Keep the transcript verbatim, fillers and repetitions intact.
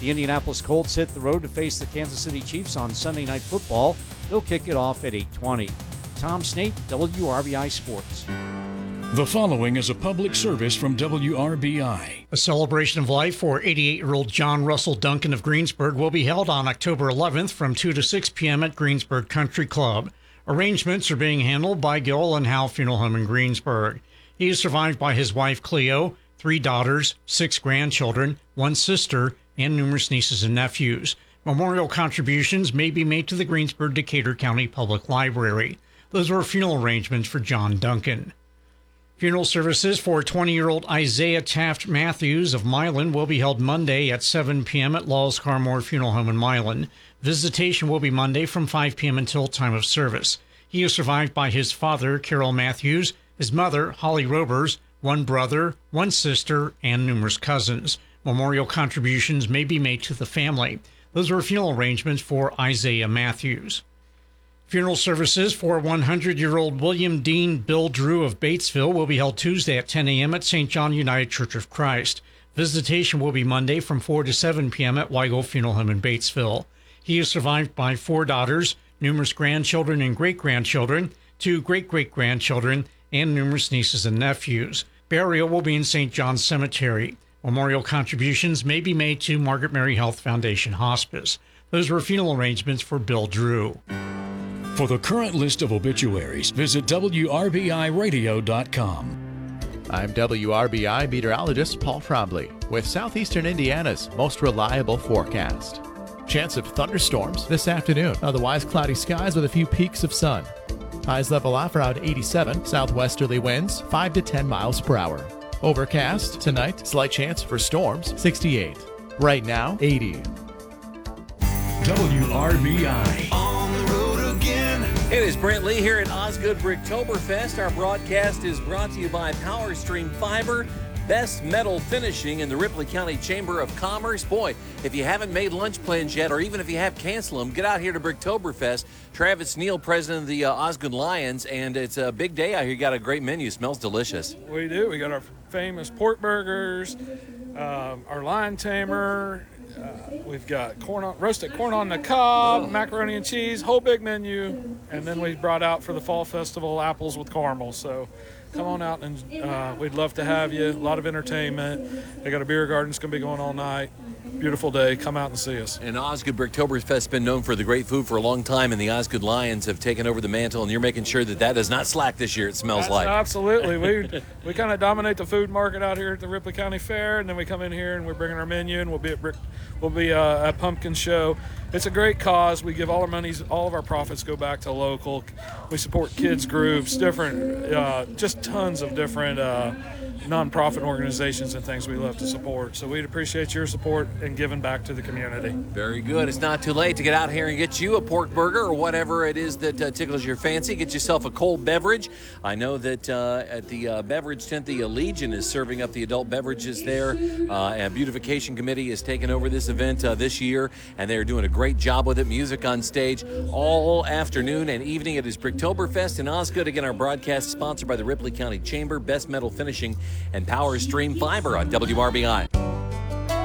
The Indianapolis Colts hit the road to face the Kansas City Chiefs on Sunday Night Football. They'll kick it off at eight twenty. Tom Snate, W R B I Sports. The following is a public service from W R B I. A celebration of life for eighty-eight-year-old John Russell Duncan of Greensburg will be held on October eleventh from two to six p.m. at Greensburg Country Club. Arrangements are being handled by Gill and Howe Funeral Home in Greensburg. He is survived by his wife Cleo, three daughters, six grandchildren, one sister, and numerous nieces and nephews. Memorial contributions may be made to the Greensburg Decatur County Public Library. Those were funeral arrangements for John Duncan. Funeral services for twenty-year-old Isaiah Taft Matthews of Milan will be held Monday at seven p.m. at Laws Carmore Funeral Home in Milan. Visitation will be Monday from five p.m. until time of service. He is survived by his father, Carol Matthews, his mother, Holly Robers, one brother, one sister, and numerous cousins. Memorial contributions may be made to the family. Those were funeral arrangements for Isaiah Matthews. Funeral services for one hundred-year-old William Dean Bill Drew of Batesville will be held Tuesday at ten a.m. at Saint John United Church of Christ. Visitation will be Monday from four to seven p.m. at Weigel Funeral Home in Batesville. He is survived by four daughters, numerous grandchildren and great-grandchildren, two great-great-grandchildren, and numerous nieces and nephews. Burial will be in Saint John's Cemetery. Memorial contributions may be made to Margaret Mary Health Foundation Hospice. Those were funeral arrangements for Bill Drew. For the current list of obituaries, visit W R B I radio dot com. I'm W R B I meteorologist Paul Trombley with Southeastern Indiana's most reliable forecast. Chance of thunderstorms this afternoon. Otherwise, cloudy skies with a few peaks of sun. Highs level off around eighty-seven. Southwesterly winds five to ten miles per hour. Overcast tonight. Slight chance for storms. sixty-eight. Right now, eighty. W R B I. On the road again. It is Brent Lee here at Osgood Bricktoberfest. Our broadcast is brought to you by Power Stream Fiber. Best metal finishing in the Ripley County Chamber of Commerce. Boy, if you haven't made lunch plans yet, or even if you have, cancel them, get out here to Bricktoberfest. Travis Neal, president of the uh, Osgood Lions, and it's a big day out here. You got a great menu. Smells delicious. We do. We got our famous pork burgers, um, our lion tamer. Uh, we've got corn on, roasted corn on the cob, macaroni and cheese, whole big menu. And then we brought out for the fall festival apples with caramel. So come on out, and uh, we'd love to have you. A lot of entertainment. They got a beer garden. It's going to be going all night. Beautiful day. Come out and see us. And Osgood Bricktoberfest has been known for the great food for a long time, and the Osgood Lions have taken over the mantle, and you're making sure that that does not slack this year, it smells That's like. Absolutely. We we kind of dominate the food market out here at the Ripley County Fair, and then we come in here and we're bringing our menu, and we'll be at Brick, we'll be uh, at Pumpkin Show. It's a great cause. We give all our monies, all of our profits go back to local. We support kids groups, different, uh, just tons of different uh, nonprofit organizations and things we love to support. So we'd appreciate your support and giving back to the community. Very good. It's not too late to get out here and get you a pork burger or whatever it is that uh, tickles your fancy. Get yourself a cold beverage. I know that uh, at the uh, beverage tent, the Legion is serving up the adult beverages there. Uh, and Beautification Committee has taken over this event uh, this year, and they're doing a great job with it. Music on stage all afternoon and evening. It is Bricktoberfest in Osgood. Again, our broadcast is sponsored by the Ripley County Chamber, Best Metal Finishing, and Power Stream Fiber on W R B I.